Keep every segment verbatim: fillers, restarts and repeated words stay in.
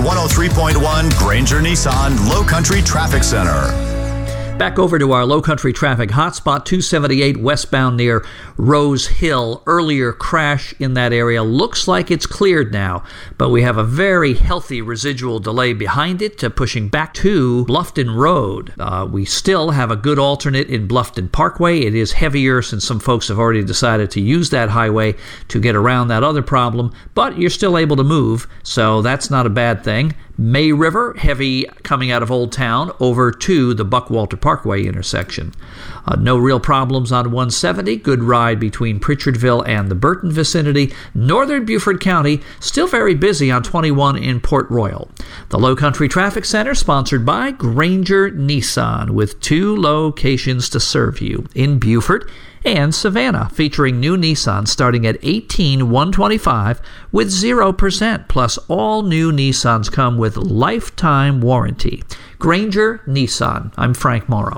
one oh three point one Granger Nissan Low Country Traffic Center. Back over to our Low Country traffic hotspot, two seventy-eight westbound near Rose Hill. Earlier crash in that area. Looks like it's cleared now, but we have a very healthy residual delay behind it, uh, pushing back to Bluffton Road. Uh, we still have a good alternate in Bluffton Parkway. It is heavier since some folks have already decided to use that highway to get around that other problem, but you're still able to move, so that's not a bad thing. May River, heavy coming out of Old Town over to the Buckwalter Parkway intersection. Uh, no real problems on one seventy. Good ride between Pritchardville and the Burton vicinity. Northern Beaufort County, still very busy on twenty-one in Port Royal. The Low Country Traffic Center, sponsored by Granger Nissan, with two locations to serve you in Beaufort and Savannah, featuring new Nissan starting at eighteen thousand one hundred twenty-five dollars with zero percent, plus all new Nissans come with lifetime warranty. Granger Nissan. I'm Frank Morrow.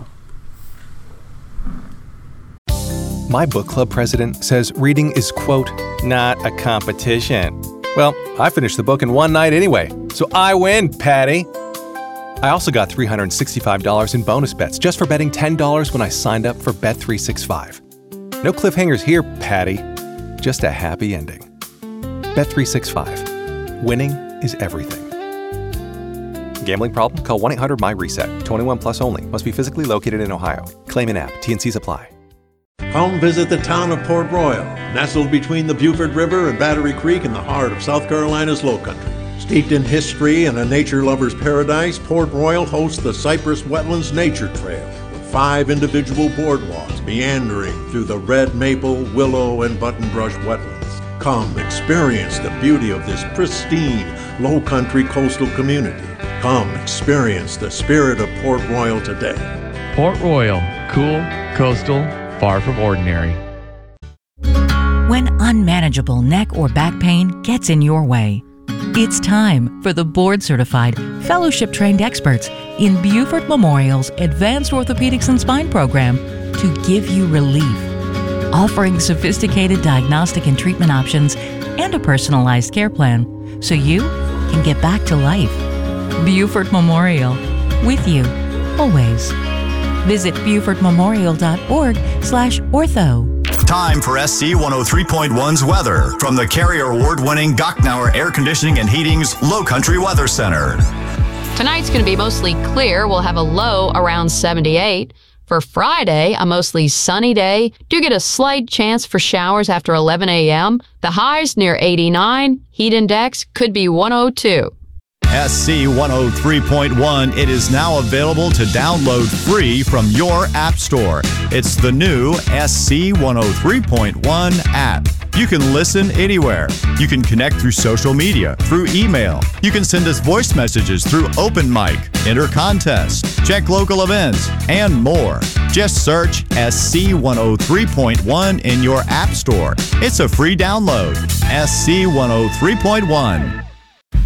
My book club president says reading is, quote, not a competition. Well, I finished the book in one night anyway, so I win, Patty. I also got three hundred sixty-five dollars in bonus bets just for betting ten dollars when I signed up for Bet three sixty-five. No cliffhangers here, Patty. Just a happy ending. Bet three sixty-five. Winning is everything. Gambling problem? Call one eight hundred M Y reset. twenty-one plus only. Must be physically located in Ohio. Claim in app. T N Cs apply. Come visit the town of Port Royal, nestled between the Beaufort River and Battery Creek in the heart of South Carolina's Low Country. Steeped in history and a nature lover's paradise, Port Royal hosts the Cypress Wetlands Nature Trail, with five individual boardwalks meandering through the red maple, willow, and buttonbrush wetlands. Come experience the beauty of this pristine, low country coastal community. Come experience the spirit of Port Royal today. Port Royal, cool, coastal, far from ordinary. When unmanageable neck or back pain gets in your way, it's time for the board-certified, fellowship-trained experts in Beaufort Memorial's Advanced Orthopedics and Spine program to give you relief, offering sophisticated diagnostic and treatment options and a personalized care plan so you can get back to life. Beaufort Memorial, with you, always. Visit Beaufort Memorial dot org slash ortho. Time for S C one oh three point one's weather from the Carrier Award-winning Gochnauer Air Conditioning and Heating's Low Country Weather Center. Tonight's going to be mostly clear. We'll have a low around seventy-eight. For Friday, a mostly sunny day. Do get a slight chance for showers after eleven a.m. The highs near eighty-nine. Heat index could be one oh two. S C one oh three point one, it is now available to download free from your app store. It's the new S C one oh three point one app. You can listen anywhere. You can connect through social media, through email. You can send us voice messages through Open Mic, enter contests, check local events, and more. Just search S C one oh three point one in your app store. It's a free download. S C one oh three point one.